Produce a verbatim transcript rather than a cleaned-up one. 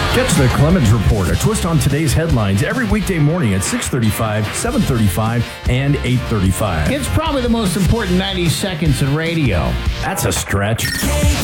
Catch the Clemens Report, a twist on today's headlines every weekday morning at six thirty-five, seven thirty-five, and eight thirty-five. It's probably the most important ninety seconds in radio. That's a stretch.